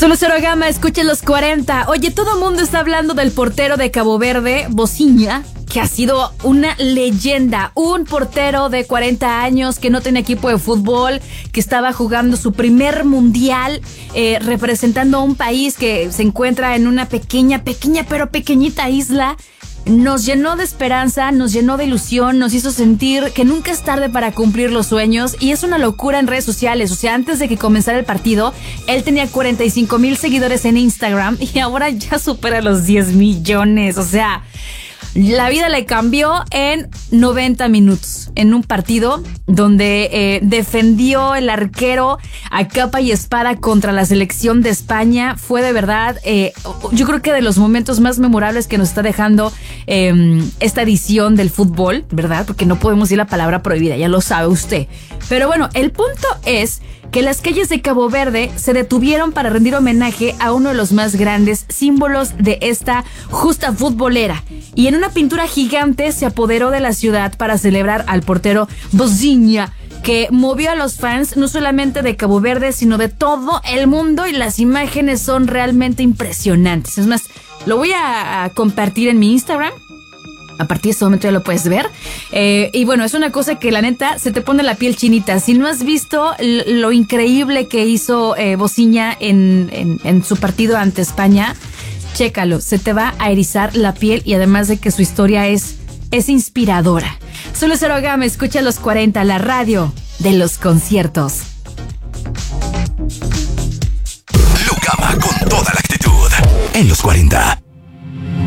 Solo Cero Gama, escuchen los 40. Oye, todo el mundo está hablando del portero de Cabo Verde, Bosinha, que ha sido una leyenda, un portero de 40 años que no tiene equipo de fútbol, que estaba jugando su primer mundial, representando a un país que se encuentra en una pequeña pero pequeñita isla. Nos llenó de esperanza, nos llenó de ilusión, nos hizo sentir que nunca es tarde para cumplir los sueños, y es una locura en redes sociales. O sea, antes de que comenzara el partido, él tenía 45,000 seguidores en Instagram y ahora ya supera los 10 millones. O sea, la vida le cambió en 90 minutos, en un partido donde defendió el arquero a capa y espada contra la selección de España. Fue de verdad, yo creo que de los momentos más memorables que nos está dejando esta edición del fútbol, ¿verdad? Porque no podemos decir la palabra prohibida, ya lo sabe usted. Pero bueno, el punto es que las calles de Cabo Verde se detuvieron para rendir homenaje a uno de los más grandes símbolos de esta justa futbolera. Y en una pintura gigante se apoderó de la ciudad para celebrar al portero Bosinha, que movió a los fans no solamente de Cabo Verde, sino de todo el mundo, y las imágenes son realmente impresionantes. Es más, lo voy a compartir en mi Instagram. A partir de este momento ya lo puedes ver. Y bueno, es una cosa que la neta se te pone la piel chinita. Si no has visto lo increíble que hizo Bosinha en su partido ante España, chécalo, se te va a erizar la piel, y además de que su historia es inspiradora. Solo Cero Gama, escucha los 40, la radio de los conciertos. Lo Gama con toda la actitud en los 40.